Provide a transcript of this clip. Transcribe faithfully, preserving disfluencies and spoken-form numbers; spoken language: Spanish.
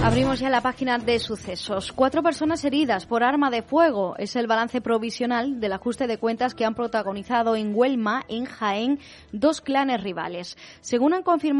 Abrimos ya la página de sucesos. Cuatro personas heridas por arma de fuego. Es el balance provisional del ajuste de cuentas que han protagonizado en Huelma, en Jaén, dos clanes rivales. Según han confirmado